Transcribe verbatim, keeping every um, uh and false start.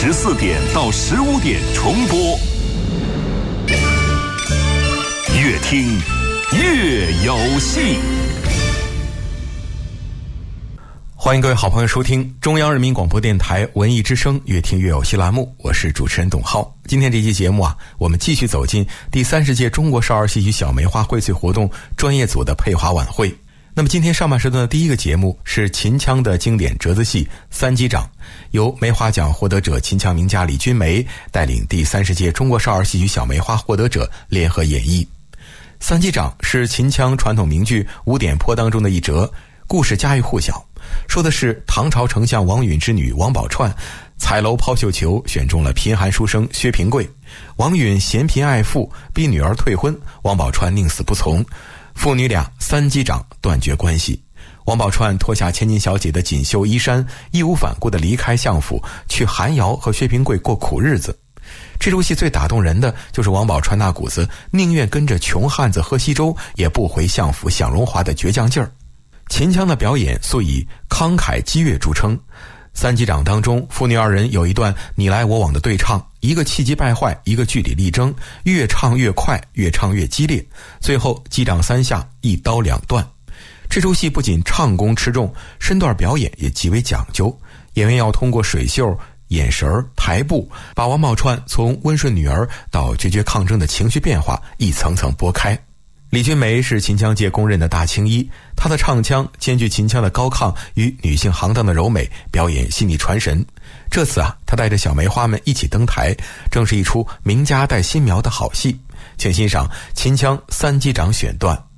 十四点到十五点重播。越听越有戏。 欢迎各位好朋友收听中央人民广播电台文艺之声越听越有戏栏目，我是主持人董浩。今天这期节目啊，我们继续走进第三十届中国少儿戏曲小梅花荟萃活动专业组的配花晚会。那么今天上半时段的第一个节目是秦腔的经典折子戏《三击掌》，由梅花奖获得者秦腔名家李君梅带领第三十届中国少儿戏曲小梅花获得者联合演绎。三击掌是秦腔传统名剧《五点坡》当中的一折，故事家喻户晓，说的是唐朝丞相王允之女王宝钏彩楼抛绣球，选中了贫寒书生薛平贵。王允嫌贫爱富，逼女儿退婚，王宝钏宁死不从，父女俩三击掌断绝关系。王宝钏脱下千金小姐的锦绣衣衫，义无反顾地离开相府，去寒窑和薛平贵过苦日子。这出戏最打动人的就是王宝钏那股子宁愿跟着穷汉子喝稀粥，也不回相府享荣华的倔强劲儿。秦腔的表演素以慷慨激越著称，三击掌当中父女二人有一段你来我往的对唱，一个气急败坏，一个据理力争，越唱越快，越唱越激烈，最后击掌三下，一刀两断。这出戏不仅唱功吃重，身段表演也极为讲究，演员要通过水袖、眼神、台步，把王宝钏从温顺女儿到决绝抗争的情绪变化一层层拨开。李君梅是秦腔界公认的大青衣，她的唱腔兼具秦腔的高亢与女性行当的柔美，表演细腻传神。这次啊，她带着小梅花们一起登台，正是一出名家带新苗的好戏。请欣赏秦腔三击掌选段。